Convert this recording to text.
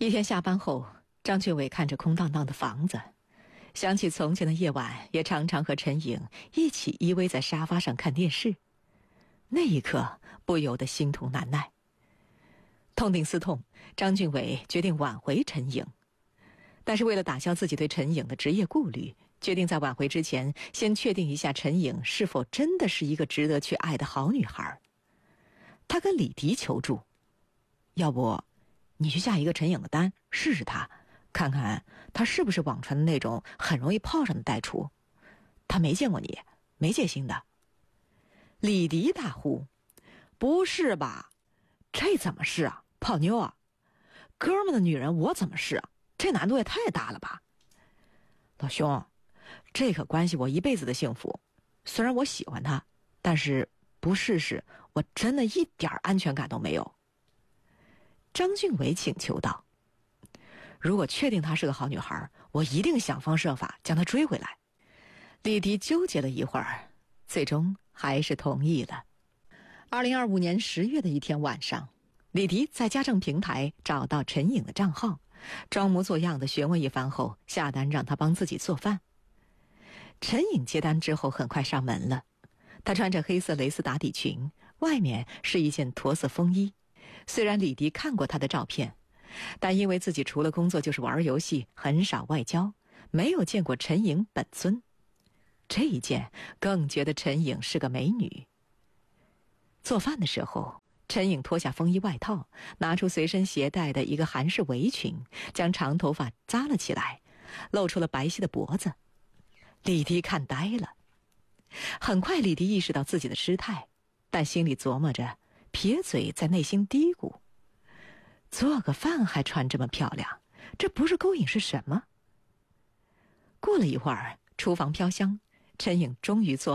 一天下班后，张俊伟看着空荡荡的房子，想起从前的夜晚，也常常和陈颖一起依偎在沙发上看电视。那一刻，不由得心痛难耐。痛定思痛，张俊伟决定挽回陈颖。但是为了打消自己对陈颖的职业顾虑，决定在挽回之前，先确定一下陈颖是否真的是一个值得去爱的好女孩。他跟李迪求助，要不你去下一个陈颖的单，试试他，看看他是不是网传的那种很容易泡上的代厨。他没见过你，没戒心的。李迪大呼：不是吧，这怎么试啊？泡妞啊？哥们的女人我怎么试啊？这难度也太大了吧。老兄，这可关系我一辈子的幸福。虽然我喜欢他，但是不试试，我真的一点安全感都没有。张俊伟请求道：如果确定她是个好女孩，我一定想方设法将她追回来。李迪纠结了一会儿，最终还是同意了。2025年10月的一天晚上，李迪在家政平台找到陈颖的账号，装模作样的询问一番后，下单让她帮自己做饭。陈颖接单之后很快上门了，她穿着黑色蕾丝打底裙，外面是一件驼色风衣。虽然李迪看过她的照片，但因为自己除了工作就是玩游戏，很少外交，没有见过陈颖本尊。这一见更觉得陈颖是个美女。做饭的时候，陈颖脱下风衣外套，拿出随身携带的一个韩式围裙，将长头发扎了起来，露出了白皙的脖子。李迪看呆了。很快李迪意识到自己的失态，但心里琢磨着，撇嘴在内心嘀咕：做个饭还穿这么漂亮，这不是勾引是什么？过了一会儿，厨房飘香，陈颖终于做